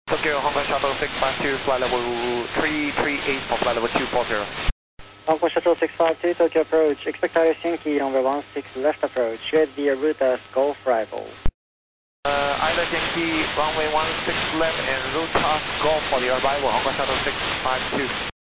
Tokyo Honda Shuttle 652, flight level 338 for flight level 240. Honda Shuttle 652, Tokyo approach. Expect Helsinki on runway 16 left approach. Grade via route as Golf Rival. Either Yankee runway 16 left and route as Golf for the arrival Honda Shuttle 652.